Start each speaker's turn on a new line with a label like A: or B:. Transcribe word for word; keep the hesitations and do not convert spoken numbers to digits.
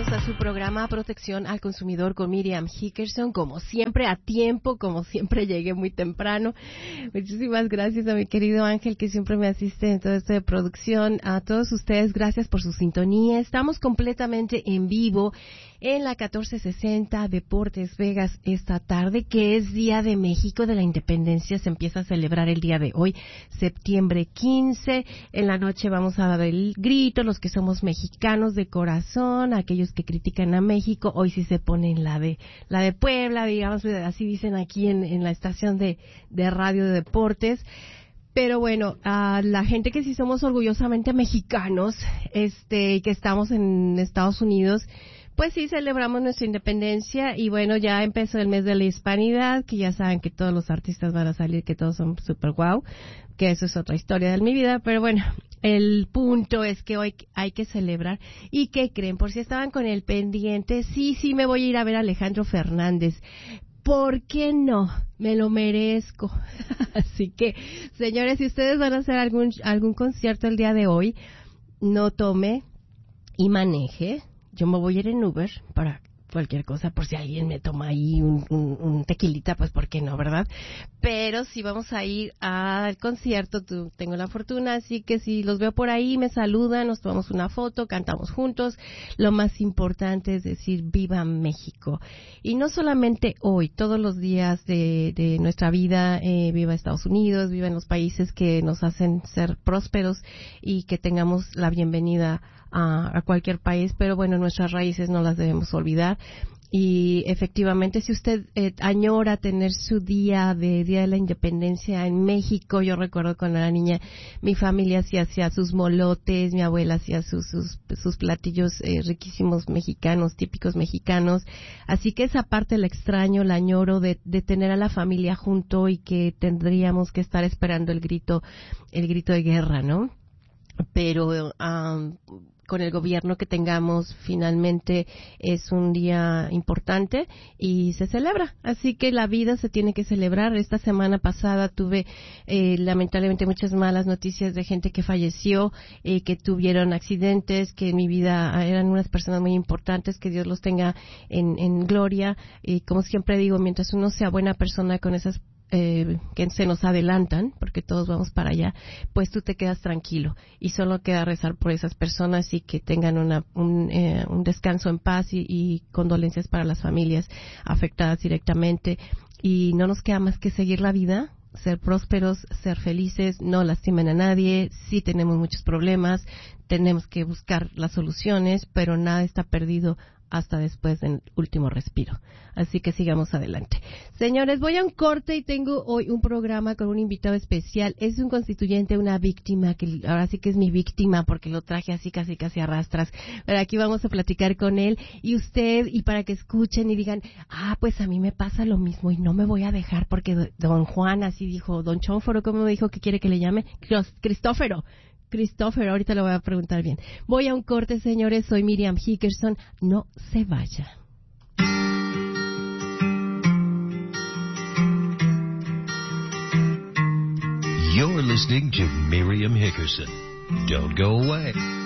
A: a su programa Protección al Consumidor con Miriam Hickerson, como siempre a tiempo, como siempre llegué muy temprano. Muchísimas gracias a mi querido Ángel que siempre me asiste en todo esto de producción. A todos ustedes, gracias por su sintonía. Estamos completamente en vivo en la catorce sesenta Deportes Vegas esta tarde, que es Día de México de la Independencia. Se empieza a celebrar el día de hoy, septiembre quince. En la noche vamos a dar el grito, los que somos mexicanos de corazón, aquellos que critican a México, hoy sí se ponen la de la de Puebla, digamos, así dicen aquí en, en la estación de, de radio de deportes. Pero bueno, a la gente que sí somos orgullosamente mexicanos, este, que estamos en Estados Unidos, pues sí celebramos nuestra independencia y bueno, ya empezó el mes de la hispanidad, que ya saben que todos los artistas van a salir, que todos son super guau, que eso es otra historia de mi vida, pero bueno, el punto es que hoy hay que celebrar. ¿Y qué creen? Por si estaban con el pendiente, sí, sí me voy a ir a ver a Alejandro Fernández. ¿Por qué no? Me lo merezco. Así que, señores, si ustedes van a hacer algún algún concierto el día de hoy, no tome y maneje. Yo me voy a ir en Uber para cualquier cosa, por si alguien me toma ahí un, un, un tequilita, pues ¿por qué no, verdad? Pero si vamos a ir al concierto, tú, tengo la fortuna, así que si los veo por ahí, me saludan, nos tomamos una foto, cantamos juntos. Lo más importante es decir, ¡viva México! Y no solamente hoy, todos los días de, de nuestra vida, eh, viva Estados Unidos, viva en los países que nos hacen ser prósperos y que tengamos la bienvenida a, a cualquier país, pero bueno, nuestras raíces no las debemos olvidar. Y efectivamente, si usted eh, añora tener su día de Día de la Independencia en México, yo recuerdo cuando era niña, mi familia hacía, hacía sus molotes, mi abuela hacía sus, sus, sus platillos eh, riquísimos mexicanos, típicos mexicanos. Así que esa parte la extraño, la añoro de, de tener a la familia junto y que tendríamos que estar esperando el grito, el grito de guerra, ¿no? Pero um, con el gobierno que tengamos, finalmente es un día importante y se celebra. Así que la vida se tiene que celebrar. Esta semana pasada tuve eh, lamentablemente muchas malas noticias de gente que falleció, eh, que tuvieron accidentes, que en mi vida eran unas personas muy importantes, que Dios los tenga en, en gloria. Y como siempre digo, mientras uno sea buena persona con esas Eh, que se nos adelantan, porque todos vamos para allá, pues tú te quedas tranquilo y solo queda rezar por esas personas y que tengan una, un, eh, un descanso en paz y, y condolencias para las familias afectadas directamente. Y no nos queda más que seguir la vida, ser prósperos, ser felices, no lastimen a nadie. Sí tenemos muchos problemas, tenemos que buscar las soluciones, pero nada está perdido hasta después del último respiro. Así que sigamos adelante. Señores, voy a un corte y tengo hoy un programa con un invitado especial. Es un constituyente, una víctima, que ahora sí que es mi víctima porque lo traje así casi casi a rastras. Pero aquí vamos a platicar con él y usted, y para que escuchen y digan, ah, pues a mí me pasa lo mismo y no me voy a dejar porque don Juan así dijo, don Chóforo, ¿cómo me dijo que quiere que le llame? Cristófero. Christopher, ahorita lo voy a preguntar bien. Voy a un corte, señores. Soy Miriam Hickerson. No se vaya.
B: You're listening to Miriam Hickerson. Don't go away.